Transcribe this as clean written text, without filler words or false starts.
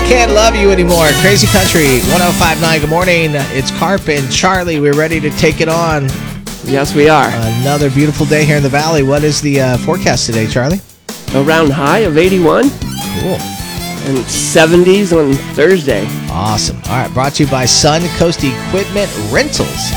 Can't Love You Anymore. Crazy Country 105.9. Good morning. It's Carp and Charlie. We're ready to take it on. Yes, we are. Another beautiful day here in the valley. What is the forecast today, Charlie? Around high of 81. Cool. And 70s on Thursday. Awesome. All right, brought to you by Sun Coast Equipment Rentals.